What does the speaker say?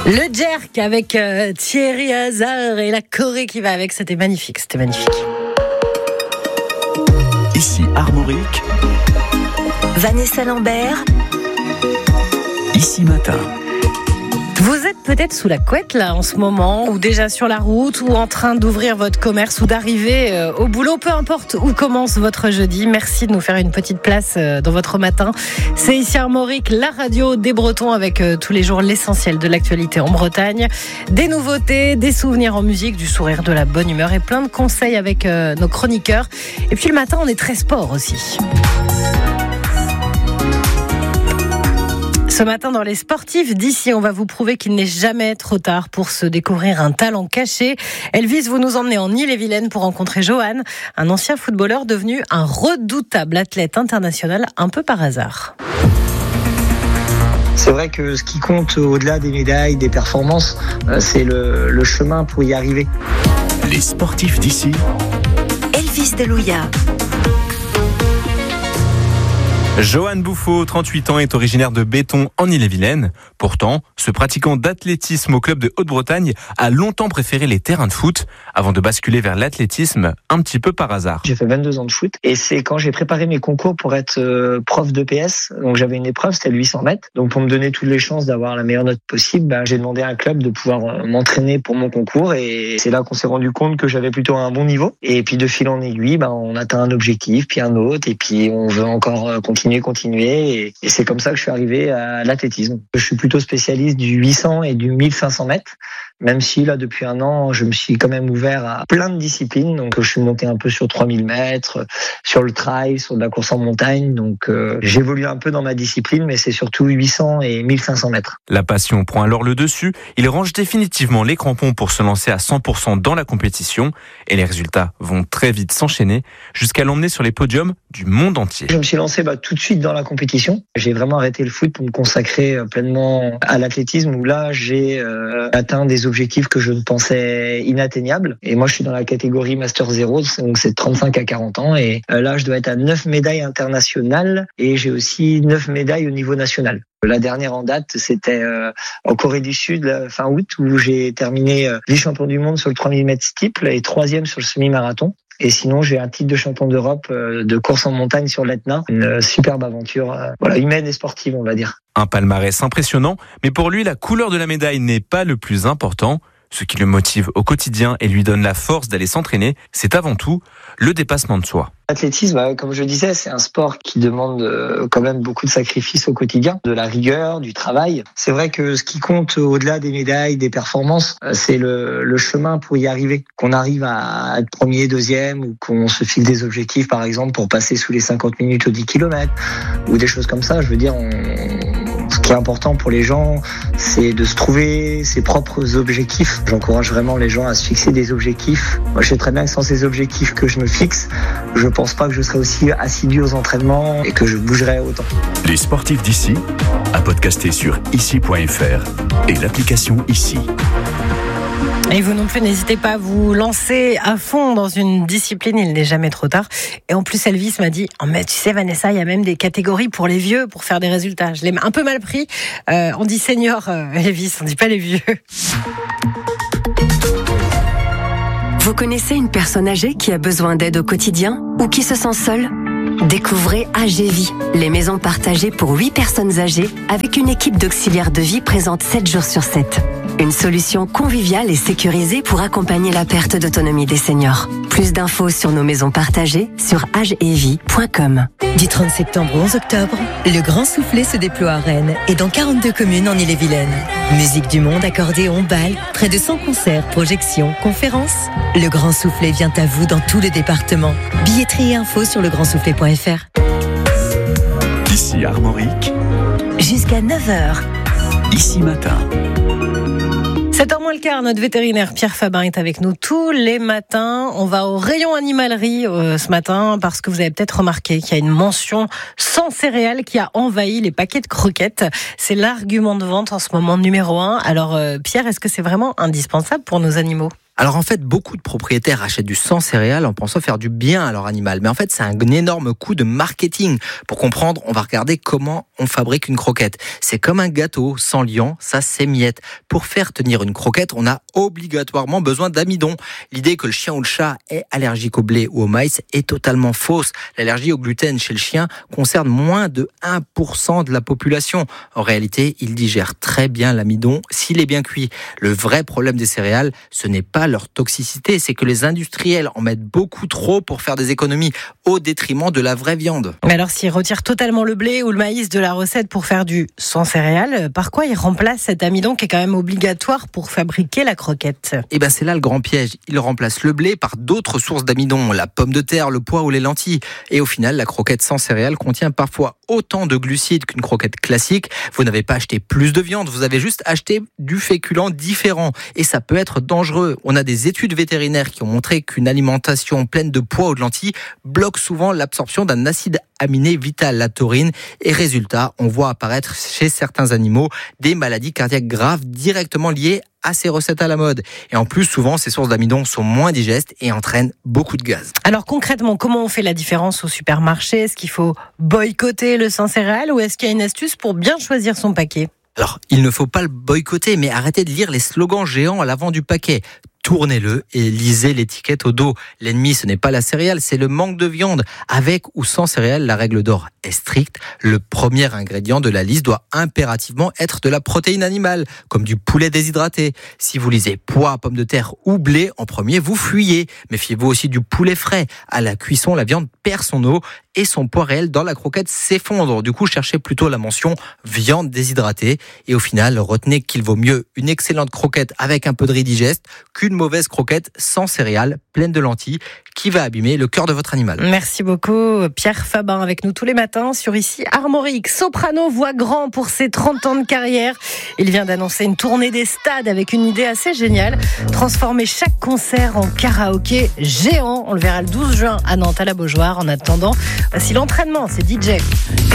Le Jerk avec Thierry Hazard et la Corée qui va avec, c'était magnifique. Ici Armorique, Vanessa Lambert, Ici Matin. Vous êtes peut-être sous la couette là en ce moment, ou déjà sur la route, ou en train d'ouvrir votre commerce, ou d'arriver au boulot, peu importe où commence votre jeudi. Merci de nous faire une petite place dans votre matin. C'est ici Armorique, la radio des Bretons, avec tous les jours l'essentiel de l'actualité en Bretagne. Des nouveautés, des souvenirs en musique, du sourire, de la bonne humeur et plein de conseils avec nos chroniqueurs. Et puis le matin, on est très sport aussi. Ce matin, dans les sportifs d'ici, on va vous prouver qu'il n'est jamais trop tard pour se découvrir un talent caché. Elvis, vous nous emmenez en Ille-et-Vilaine pour rencontrer Johan, un ancien footballeur devenu un redoutable athlète international un peu par hasard. C'est vrai que ce qui compte au-delà des médailles, des performances, c'est le chemin pour y arriver. Les sportifs d'ici, Elvis Delouya. Johan Bouffaut, 38 ans, est originaire de Béton en Ille-et-Vilaine. Pourtant, ce pratiquant d'athlétisme au club de Haute-Bretagne a longtemps préféré les terrains de foot avant de basculer vers l'athlétisme un petit peu par hasard. J'ai fait 22 ans de foot et c'est quand j'ai préparé mes concours pour être prof d'EPS. Donc j'avais une épreuve, c'était le 800 mètres. Donc pour me donner toutes les chances d'avoir la meilleure note possible, j'ai demandé à un club de pouvoir m'entraîner pour mon concours et c'est là qu'on s'est rendu compte que j'avais plutôt un bon niveau. Et puis de fil en aiguille, on atteint un objectif, puis un autre et puis on veut encore continuer et c'est comme ça que je suis arrivé à l'athlétisme. Je suis plutôt spécialiste du 800 et du 1500 mètres, même si là depuis un an je me suis quand même ouvert à plein de disciplines. Donc je suis monté un peu sur 3000 mètres, sur le trail, sur de la course en montagne. Donc j'évolue un peu dans ma discipline, mais c'est surtout 800 et 1500 mètres. La passion prend alors le dessus. Il range définitivement les crampons pour se lancer à 100% dans la compétition et les résultats vont très vite s'enchaîner jusqu'à l'emmener sur les podiums du monde entier. Je me suis lancé tout de suite dans la compétition. J'ai vraiment arrêté le foot pour me consacrer pleinement à l'athlétisme où là j'ai atteint des objectifs que je ne pensais inatteignables. Et moi je suis dans la catégorie Master 0, donc c'est 35 à 40 ans et là je dois être à 9 médailles internationales et j'ai aussi 9 médailles au niveau national. La dernière en date, c'était en Corée du Sud, fin août, où j'ai terminé vice-champion du monde sur le 3000 mètres steeple et 3e sur le semi-marathon. Et sinon, j'ai un titre de champion d'Europe de course en montagne sur l'Etna. Une superbe aventure humaine et sportive, on va dire. Un palmarès impressionnant, mais pour lui, la couleur de la médaille n'est pas le plus important. Ce qui le motive au quotidien et lui donne la force d'aller s'entraîner, c'est avant tout le dépassement de soi. L'athlétisme, comme je disais, c'est un sport qui demande quand même beaucoup de sacrifices au quotidien, de la rigueur, du travail. C'est vrai que ce qui compte au-delà des médailles, des performances, c'est le chemin pour y arriver. Qu'on arrive à être premier, deuxième, ou qu'on se fixe des objectifs, par exemple, pour passer sous les 50 minutes aux 10 km, ou des choses comme ça. Je veux dire, ce qui est important pour les gens, c'est de se trouver ses propres objectifs. J'encourage vraiment les gens à se fixer des objectifs. Moi, je sais très bien que sans ces objectifs que je me fixe, je pense pas que je serai aussi assidu aux entraînements et que je bougerai autant. les sportifs d'ici, à podcaster sur ici.fr et l'application Ici. Et vous non plus, n'hésitez pas à vous lancer à fond dans une discipline, il n'est jamais trop tard. Et en plus, Elvis m'a dit, mais tu sais Vanessa, il y a même des catégories pour les vieux pour faire des résultats. Je l'ai un peu mal pris. On dit senior, Elvis, on dit pas les vieux. Vous connaissez une personne âgée qui a besoin d'aide au quotidien ou qui se sent seule ? Découvrez AGVie, les maisons partagées pour 8 personnes âgées avec une équipe d'auxiliaires de vie présente 7 jours sur 7. Une solution conviviale et sécurisée pour accompagner la perte d'autonomie des seniors. Plus d'infos sur nos maisons partagées sur agevie.com. Du 30 septembre au 11 octobre, le Grand Soufflet se déploie à Rennes et dans 42 communes en Ille-et-Vilaine. Musique du monde, accordéon, bal, près de 100 concerts, projections, conférences. Le Grand Soufflet vient à vous dans tout le département. Billetterie et infos sur legrandssoufflet.fr. Ici Armorique, Jusqu'à 9h. Ici Matin. 7h moins le quart, notre vétérinaire Pierre Fabin est avec nous tous les matins. On va au rayon animalerie ce matin parce que vous avez peut-être remarqué qu'il y a une mention sans céréales qui a envahi les paquets de croquettes. C'est l'argument de vente en ce moment numéro 1. Alors Pierre, est-ce que c'est vraiment indispensable pour nos animaux ? Alors en fait, beaucoup de propriétaires achètent du sans céréales en pensant faire du bien à leur animal. Mais en fait, c'est un énorme coup de marketing. Pour comprendre, on va regarder comment on fabrique une croquette. C'est comme un gâteau, sans liant, ça s'émiette. Pour faire tenir une croquette, on a obligatoirement besoin d'amidon. L'idée que le chien ou le chat est allergique au blé ou au maïs est totalement fausse. L'allergie au gluten chez le chien concerne moins de 1% de la population. En réalité, il digère très bien l'amidon s'il est bien cuit. Le vrai problème des céréales, ce n'est pas leur toxicité, c'est que les industriels en mettent beaucoup trop pour faire des économies au détriment de la vraie viande. Mais alors s'ils retirent totalement le blé ou le maïs de la recette pour faire du sans céréales, par quoi ils remplacent cet amidon qui est quand même obligatoire pour fabriquer la croquette? Eh ben c'est là le grand piège. Ils remplacent le blé par d'autres sources d'amidon, la pomme de terre, le pois ou les lentilles. Et au final, la croquette sans céréales contient parfois autant de glucides qu'une croquette classique. Vous n'avez pas acheté plus de viande, vous avez juste acheté du féculent différent. Et ça peut être dangereux. On a des études vétérinaires qui ont montré qu'une alimentation pleine de pois ou de lentilles bloque souvent l'absorption d'un acide aminé vital, la taurine. Et résultat, on voit apparaître chez certains animaux des maladies cardiaques graves directement liées à ces recettes à la mode. Et en plus, souvent, ces sources d'amidon sont moins digestes et entraînent beaucoup de gaz. Alors concrètement, comment on fait la différence au supermarché? Est-ce qu'il faut boycotter le sans céréales ou est-ce qu'il y a une astuce pour bien choisir son paquet? Alors, il ne faut pas le boycotter, mais arrêtez de lire les slogans géants à l'avant du paquet. Tournez-le et lisez l'étiquette au dos. L'ennemi, ce n'est pas la céréale, c'est le manque de viande. Avec ou sans céréales, la règle d'or est stricte. Le premier ingrédient de la liste doit impérativement être de la protéine animale, comme du poulet déshydraté. Si vous lisez pois, pommes de terre ou blé en premier, vous fuyez. Méfiez-vous aussi du poulet frais. À la cuisson, la viande perd son eau et son poids réel dans la croquette s'effondre. Du coup, cherchez plutôt la mention viande déshydratée. Et au final, retenez qu'il vaut mieux une excellente croquette avec un peu de riz digeste qu'une mauvaise croquette sans céréales, pleine de lentilles, qui va abîmer le cœur de votre animal. Merci beaucoup Pierre Fabin avec nous tous les matins sur Ici Armorique. Soprano voit grand pour ses 30 ans de carrière. Il vient d'annoncer une tournée des stades avec une idée assez géniale. Transformer chaque concert en karaoké géant. On le verra le 12 juin à Nantes à la Beaujoire. En attendant, voici l'entraînement, c'est DJ.